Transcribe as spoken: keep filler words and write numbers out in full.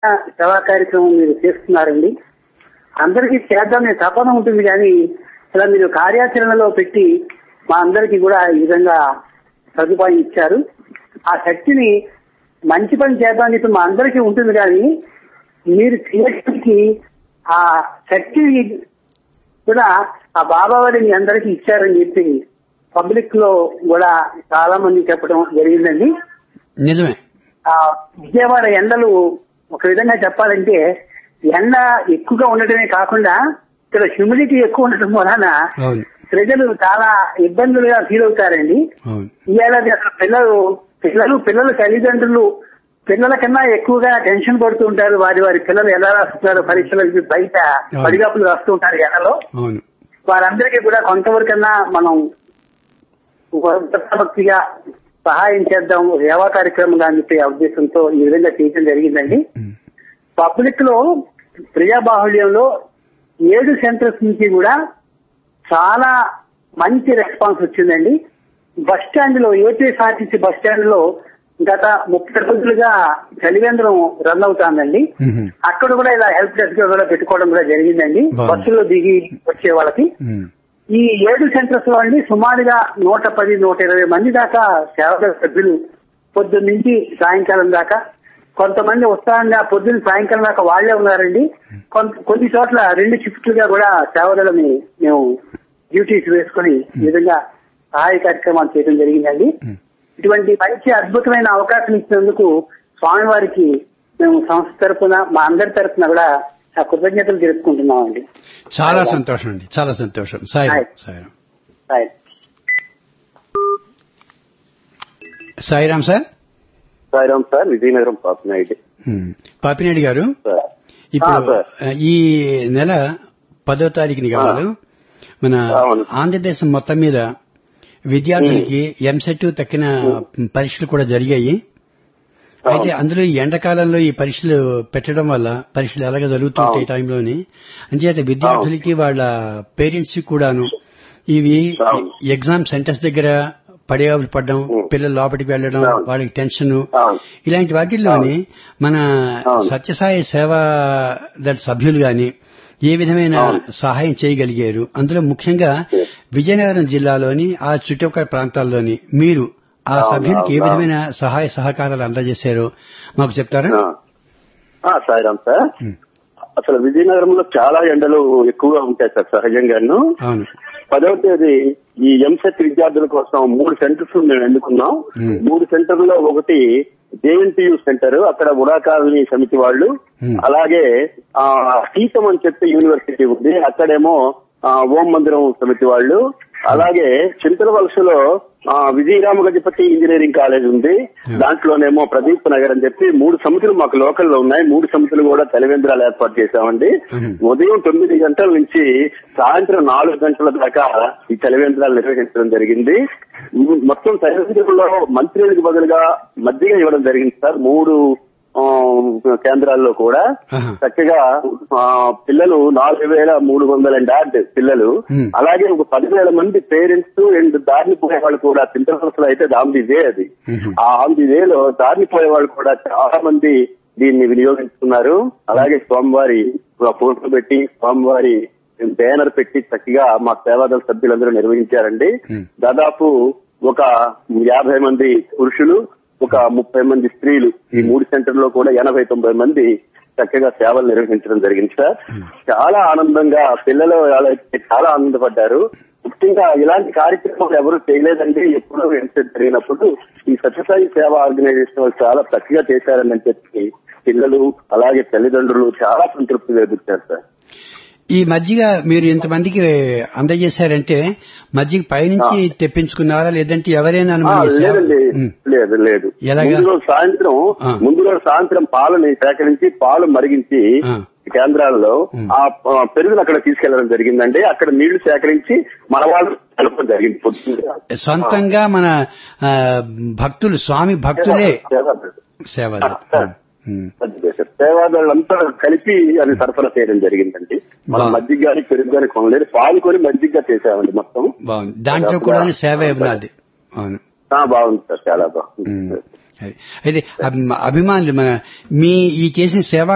సేవా కార్యక్రమం మీరు చేస్తున్నారండి. అందరికీ చేద్దామనే తపన ఉంటుంది కానీ ఇలా మీరు కార్యాచరణలో పెట్టి మా అందరికీ కూడా ఈ విధంగా సదుపాయం ఇచ్చారు. ఆ శక్తిని మంచి పని చేద్దామని చెప్పి మా అందరికీ ఉంటుంది కానీ మీరు చేయడానికి ఆ శక్తి కూడా ఆ బాబా వారి మీ అందరికీ ఇచ్చారని చెప్పి పబ్లిక్ లో కూడా చాలా మంది చెప్పడం జరిగిందండి. నిజమే. ఆ విజయవాడ ఎండలు ఒక విధంగా చెప్పాలంటే ఎండ ఎక్కువగా ఉండటమే కాకుండా ఇక్కడ హ్యూమిడిటీ ఎక్కువ ఉండటం వలన ప్రజలు చాలా ఇబ్బందులుగా ఫీల్ అవుతారండి. ఈ ఏడాది అసలు పిల్లలు పిల్లలు పిల్లల తల్లిదండ్రులు పిల్లల కన్నా ఎక్కువగా టెన్షన్ పడుతూ ఉంటారు. వారి వారి పిల్లలు ఎలా రాస్తున్నారు పరీక్షలకి బయట పడిగాపులు రాస్తూ ఉంటారు ఎండలో. వారందరికీ కూడా కొంతవరకన్నా మనం భక్తిగా సహాయం చేద్దాం సేవా కార్యక్రమంగా అని చెప్పే ఉద్దేశంతో ఈ విధంగా చేయడం జరిగిందండి. పబ్లిక్ లో ప్రజాబాహుళ్యంలో ఏడు సెంటర్స్ నుంచి కూడా చాలా మంచి రెస్పాన్స్ వచ్చిందండి. బస్ స్టాండ్ లో ఏపీఎస్ఆర్టీసీ బస్ స్టాండ్ లో గత ముప్పై రోజులుగా చలివేంద్రం రన్ అవుతాందండి. అక్కడ కూడా ఇలా హెల్ప్ డెస్క్ కూడా పెట్టుకోవడం కూడా జరిగిందండి బస్సులో దిగి వచ్చే వాళ్ళకి. ఈ ఏడు సెంటర్స్ లో అండి సుమారుగా నూట పది నూట ఇరవై మంది దాకా సేవా సభ్యులు పొద్దున్న నుంచి సాయంకాలం దాకా, కొంతమంది ఉత్సాహంగా పొద్దున్న సాయంకాలం దాకా వాళ్లే ఉన్నారండి. కొన్ని చోట్ల రెండు షిఫ్ట్లుగా కూడా సేవలని మేము డ్యూటీస్ వేసుకుని ఈ విధంగా సహాయ కార్యక్రమాలు చేయడం జరిగిందండి. ఇటువంటి మంచి అద్భుతమైన అవకాశం ఇచ్చినందుకు స్వామివారికి మేము సంస్థ తరఫున మా అందరి తరఫున కూడా ఆ కృతజ్ఞతలు తెలుపుకుంటున్నామండి. చాలా సంతోషం అండి, చాలా సంతోషం. సాయిరాం. సాయిరాం సాయిరాం సార్. సాయిరాం సార్, విజయనగరం పాపినాయుడు. పాపినాయుడు గారు, ఇప్పుడు ఈ నెల పదో తారీఖుని కావాలి మన ఆంధ్రదేశం మొత్తం మీద విద్యార్థులకి ఎంసెట్ తక్కిన పరీక్షలు కూడా జరిగాయి. అయితే అందులో ఈ ఎండాకాలంలో ఈ పరీక్షలు పెట్టడం వల్ల పరీక్షలు ఎలాగ జరుగుతుంటాయి ఈ టైంలోని అంచేత విద్యార్థులకి వాళ్ళ పేరెంట్స్ కూడాను ఇవి ఎగ్జామ్ సెంటర్స్ దగ్గర పడేవాళ్ళు పడడం, పిల్లలు లోపలికి వెళ్లడం, వాళ్ళకి టెన్షన్, ఇలాంటి వాటిల్లోని మన సత్యసాయి సేవా దళ సభ్యులు గాని ఏ విధమైన సహాయం చేయగలిగారు? అందులో ముఖ్యంగా విజయనగరం జిల్లాలోని ఆ చుట్టుపక్కల ప్రాంతాల్లోని మీరు ఆ సభ్యులకి ఏ విధమైన సహాయ సహకారాలు అందజేశారో మాకు చెప్తారా? సాయిరాం సార్, అసలు విజయనగరంలో చాలా ఎండలు ఎక్కువగా ఉంటాయి సార్ సహజంగాను. పదవ తేదీ ఈ ఎంసెట్ విద్యార్థుల కోసం మూడు సెంటర్స్ మేము ఎన్నుకున్నాం. మూడు సెంటర్లో ఒకటి జేఎన్టీయూ సెంటర్, అక్కడ ఉడాకాలని సమితి వాళ్ళు, అలాగే సీతం అని చెప్పి యూనివర్సిటీ ఉంది, అక్కడేమో ఓం మందిరం సమితి వాళ్ళు, అలాగే చింతల వలసలో విజయరామ గజపతి ఇంజనీరింగ్ కాలేజ్ ఉంది, దాంట్లోనేమో ప్రదీప్ నగర్ అని చెప్పి మూడు సమితులు మాకు లోకల్లో ఉన్నాయి. మూడు సమితులు కూడా చలివేంద్రాలు ఏర్పాటు చేశామండి. ఉదయం తొమ్మిది గంటల నుంచి సాయంత్రం నాలుగు గంటల దాకా ఈ చలివేంద్రాలు నిర్వహించడం జరిగింది. మొత్తం చలివేంద్రంలో మంత్రులకు బదులుగా మజ్జిగ ఇవ్వడం జరిగింది సార్. మూడు కేంద్రాల్లో కూడా చక్కగా పిల్లలు నాలుగు వేల మూడు వందల డాడ్ పిల్లలు, అలాగే ఒక పదివేల మంది పేరెంట్స్ అండ్ దారిని పోయే వాళ్ళు కూడా, చింతవలసలో అయితే ఆన్ ది వే అది, ఆ ఆన్ ది వేలో దారిని పోయే వాళ్ళు కూడా చాలా మంది దీన్ని వినియోగించుకున్నారు. అలాగే స్వామివారి ఫోటో పెట్టి స్వామివారి బ్యానర్ పెట్టి చక్కగా మా సేవాదళ సభ్యులందరూ నిర్వహించారండి. దాదాపు ఒక యాభై మంది పురుషులు, ఒక ముప్పై మంది స్త్రీలు, ఈ మూడు సెంటర్ లో కూడా ఎనభై తొంభై మంది చక్కగా సేవలు నిర్వహించడం జరిగింది సార్. చాలా ఆనందంగా పిల్లలు చాలా ఆనందపడ్డారు. ముఖ్యంగా ఇలాంటి కార్యక్రమాలు ఎవరు చేయలేదండి ఎప్పుడో ఎంసెట్ జరిగినప్పుడు. ఈ సత్యసాయి సేవా ఆర్గనైజేషన్ వాళ్ళు చాలా చక్కగా చేశారని చెప్పి పిల్లలు అలాగే తల్లిదండ్రులు చాలా సంతృప్తి వెలుగుతారు సార్. ఈ మజ్జిగ మీరు ఇంతమందికి అందజేశారంటే మజ్జిగ పైనుంచి తెప్పించుకున్నారా లేదంటే ఎవరైనా? లేదండి, లేదు లేదు. ముందు రోజు సాయంత్రం ముందు రోజు సాయంత్రం పాలని సేకరించి పాలు మరిగించి కేంద్రాల్లో ఆ పెరుగును అక్కడ తీసుకెళ్లడం జరిగిందండి. అక్కడ నీళ్లు సేకరించి మన వాళ్ళు కలపడం జరిగింది. సొంతంగా మన భక్తులు, స్వామి భక్తులే సేవ సేవాదారులంతా కలిపి అది సరఫరా చేయడం జరిగిందండి. మనం మజ్జిగ గాని పెరుగు గాని కొనలేదు, పాలు కొని మజ్జిగ చేసామండి మొత్తం. దాంట్లో కూడా సేవ ఉన్నది. బాగుంది సార్, చాలా బాగుంది. అయితే అభిమానులు మన మీ ఈ చేసిన సేవ